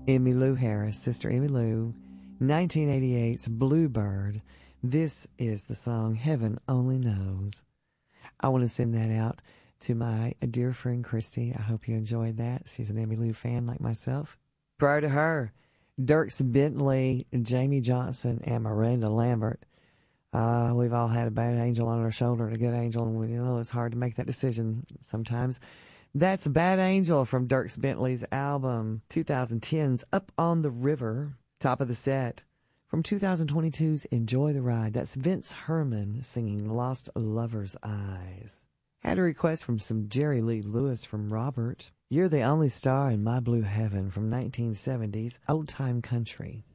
Emmylou Harris, Sister Emmylou, 1988's Bluebird. This is the song Heaven Only Knows. I want to send that out to my dear friend Christy. I hope you enjoyed that. She's an Emmylou fan like myself. Prior to her, Dierks Bentley, Jamie Johnson, and Miranda Lambert. We've all had a bad angel on our shoulder and a good angel, and we know it's hard to make that decision sometimes. That's Bad Angel from Dierks Bentley's album 2010's Up on the River, top of the set. From 2022's Enjoy the Ride, that's Vince Herman singing Lost Lover's Eyes. Had a request from some Jerry Lee Lewis from Robert. You're the Only Star in My Blue Heaven from 1970's Old Time Country.